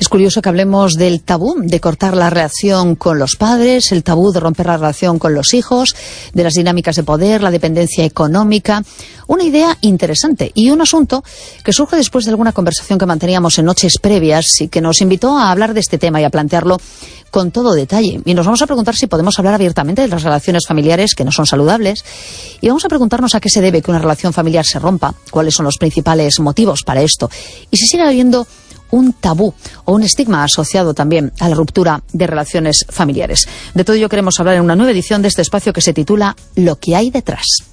Es curioso que hablemos del tabú de cortar la relación con los padres, el tabú de romper la relación con los hijos, de las dinámicas de poder, la dependencia económica. Una idea interesante y un asunto que surge después de alguna conversación que manteníamos en noches previas y que nos invitó a hablar de este tema y a plantearlo con todo detalle. Y nos vamos a preguntar si podemos hablar abiertamente de las relaciones familiares que no son saludables. Y vamos a preguntarnos a qué se debe que una relación familiar se rompa, cuáles son los principales motivos para esto. Y si sigue habiendo un tabú o un estigma asociado también a la ruptura de relaciones familiares. De todo ello queremos hablar en una nueva edición de este espacio que se titula Lo que hay detrás.